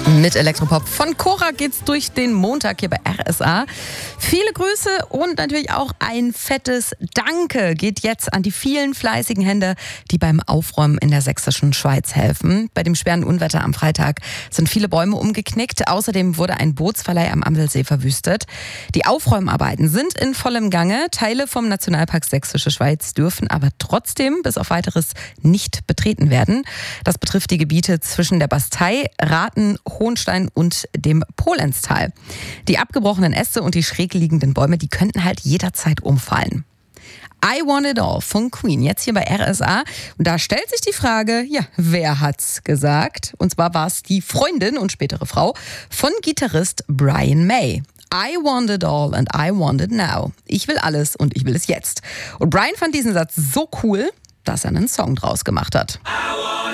Mit Elektropop von Cora geht's durch den Montag hier bei RSA. Viele Grüße und natürlich auch ein fettes Danke geht jetzt an die vielen fleißigen Hände, die beim Aufräumen in der sächsischen Schweiz helfen. Bei dem schweren Unwetter am Freitag sind viele Bäume umgeknickt. Außerdem wurde ein Bootsverleih am Amselsee verwüstet. Die Aufräumarbeiten sind in vollem Gange. Teile vom Nationalpark Sächsische Schweiz dürfen aber trotzdem bis auf Weiteres nicht betreten werden. Das betrifft die Gebiete zwischen der Bastei, Rathen, Hohenstein und dem Polenztal. Die abgebrochenen Äste und die schräg liegenden Bäume, die könnten halt jederzeit umfallen. I Want It All von Queen, jetzt hier bei RSA. Und da stellt sich die Frage, ja, wer hat's gesagt? Und zwar war es die Freundin und spätere Frau von Gitarrist Brian May. I want it all and I want it now. Ich will alles und ich will es jetzt. Und Brian fand diesen Satz so cool, dass er einen Song draus gemacht hat.